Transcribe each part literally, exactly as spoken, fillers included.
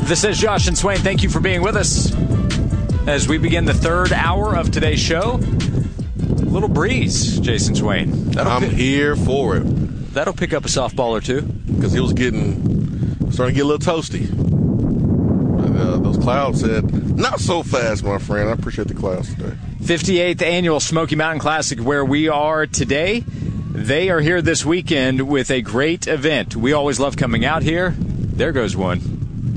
This is Josh and Swain. Thank you for being with us as we begin the third hour of today's show. A little breeze, Jason Swain. That'll I'm pick, here for it. That'll pick up a softball or two. Because he was getting, starting to get a little toasty. But, uh, those clouds said, not so fast, my friend. I appreciate the clouds today. fifty-eighth Annual Smoky Mountain Classic, where we are today. They are here this weekend with a great event. We always love coming out here. There goes one.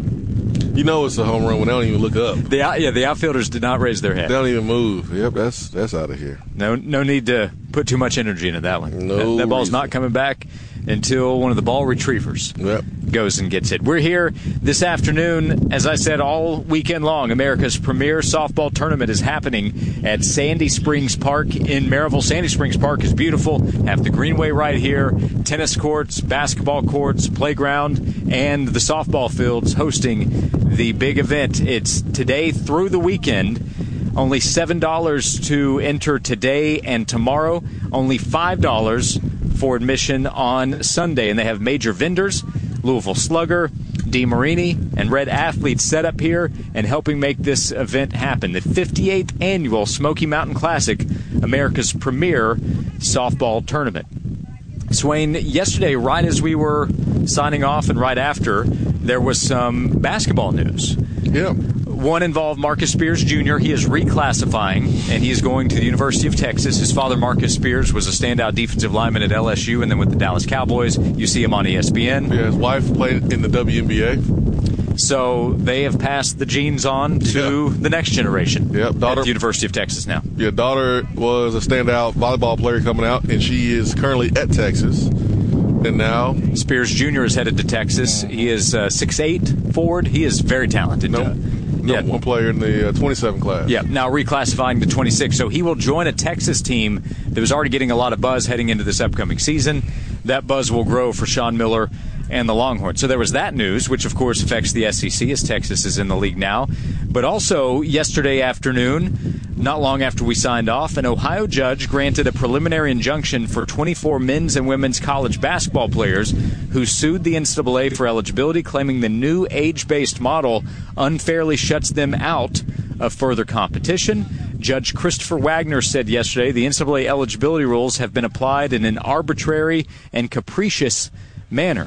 You know it's a home run when they don't even look up. The out, yeah, the outfielders did not raise their head. They don't even move. Yep, that's that's out of here. No, no need to put too much energy into that one. No, that, that ball's reason. not coming back until one of the ball retrievers yep. goes and gets it. We're here this afternoon, as I said, all weekend long. America's premier softball tournament is happening at Sandy Springs Park in Maryville. Sandy Springs Park is beautiful. Have the greenway right here, tennis courts, basketball courts, playground, and the softball fields hosting the big event. It's today through the weekend. Only seven dollars to enter today and tomorrow. Only five dollars for admission on Sunday. And they have major vendors, Louisville Slugger, DeMarini, and Red Athletes set up here and helping make this event happen. The fifty-eighth Annual Smoky Mountain Classic, America's premier softball tournament. Swain, yesterday, right as we were signing off and right after, there was some basketball news. Yeah. One involved Marcus Spears Junior He is reclassifying, and he is going to the University of Texas. His father, Marcus Spears, was a standout defensive lineman at L S U and then with the Dallas Cowboys. You see him on E S P N. Yeah, his wife played in the W N B A. So they have passed the genes on to yeah. the next generation yep, daughter, at the University of Texas now. Yeah, daughter was a standout volleyball player coming out, and she is currently at Texas. And now Spears Junior is headed to Texas. He is uh, six eight forward. He is very talented. No, uh, no yeah. one player in the uh, twenty-seven class. Yeah, now reclassifying to twenty-six. So he will join a Texas team that was already getting a lot of buzz heading into this upcoming season. That buzz will grow for Sean Miller and the Longhorns. So there was that news, which of course affects the S E C as Texas is in the league now. But also yesterday afternoon, not long after we signed off, an Ohio judge granted a preliminary injunction for twenty-four men's and women's college basketball players who sued the N C double A for eligibility, claiming the new age-based model unfairly shuts them out of further competition. Judge Christopher Wagner said yesterday the N C double A eligibility rules have been applied in an arbitrary and capricious manner.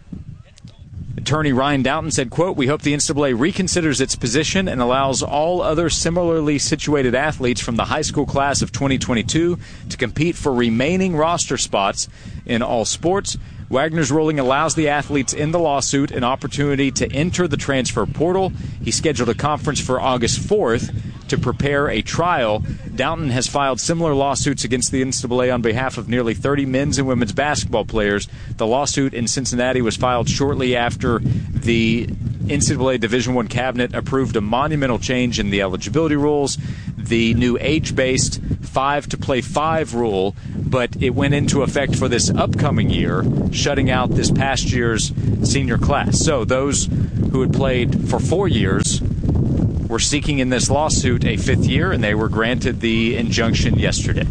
Attorney Ryan Doughton said, quote, "We hope the N C double A reconsiders its position and allows all other similarly situated athletes from the high school class of twenty twenty-two to compete for remaining roster spots in all sports. Wagner's ruling allows the athletes in the lawsuit an opportunity to enter the transfer portal. He scheduled a conference for August fourth to prepare a trial. Doughton has filed similar lawsuits against the N C double A on behalf of nearly thirty men's and women's basketball players. The lawsuit in Cincinnati was filed shortly after the N C double A Division I cabinet approved a monumental change in the eligibility rules, the new age-based five-to-play-five rule, but it went into effect for this upcoming year, shutting out this past year's senior class. So those who had played for four years were seeking in this lawsuit a fifth year, and they were granted the injunction yesterday.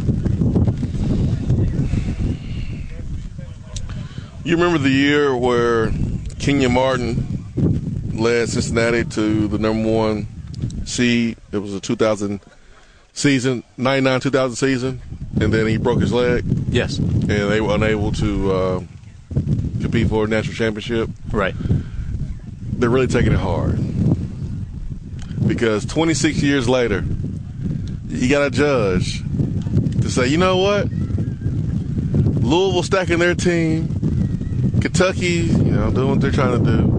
You remember the year where Kenyon Martin led Cincinnati to the number one seed? It was a two thousand season, ninety-nine two thousand season, and then he broke his leg. Yes. And they were unable to uh, compete for a national championship. Right. They're really taking it hard. Because twenty-six years later, you got a judge to say, you know what? Louisville stacking their team. Kentucky, you know, doing what they're trying to do.